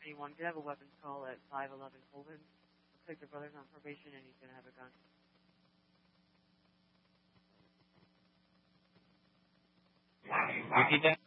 anyone could have a weapons call at 511 Colvin. Looks like their brother's on probation and he's going to have a gun. Repeat that?